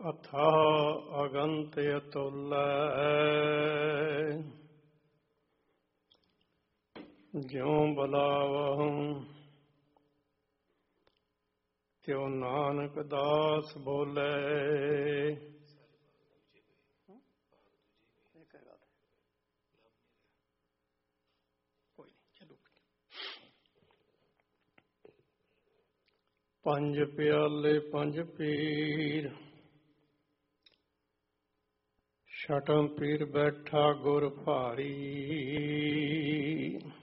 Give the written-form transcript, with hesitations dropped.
ਅਥਾਹ ਅਗੰਤ ਅਤੁਲੈ ਜਿਉ ਬੁਲਾਵਹੁ ਤਿਉ ਨਾਨਕ ਦਾਸ ਬੋਲੇ। ਪੰਜ ਪਿਆਲੇ ਪੰਜ ਪੀਰ ਛਟਮ ਪੀਰ ਬੈਠਾ ਗੁਰ ਭਾਰੀ।